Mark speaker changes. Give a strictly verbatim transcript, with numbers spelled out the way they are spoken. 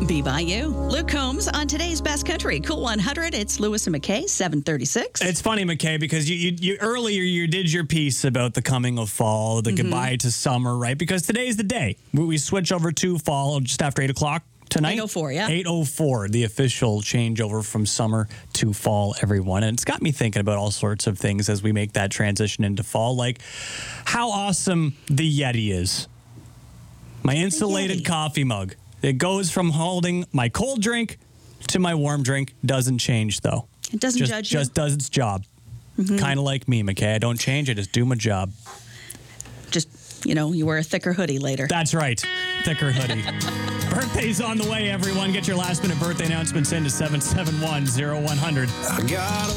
Speaker 1: Be By You. Luke Combs on today's Best Country. Cool one hundred. It's Lewis and McKay, seven thirty-six.
Speaker 2: It's funny, McKay, because you, you, you earlier you did your piece about the coming of fall, the mm-hmm. goodbye to summer, right? Because today's the day. We, we switch over to fall just after eight o'clock tonight.
Speaker 1: eight oh four, yeah.
Speaker 2: eight oh four, the official changeover from summer to fall, everyone. And it's got me thinking about all sorts of things as we make that transition into fall, like how awesome the Yeti is. My insulated coffee mug. It goes from holding my cold drink to my warm drink. Doesn't change, though.
Speaker 1: It doesn't
Speaker 2: just,
Speaker 1: judge you.
Speaker 2: Just does its job. Mm-hmm. Kind of like me, McKay. I don't change. I just do my job.
Speaker 1: Just, you know, you wear a thicker hoodie later.
Speaker 2: That's right. Thicker hoodie. Birthday's on the way, everyone. Get your last minute birthday announcements in to seven seven one, zero one hundred. I got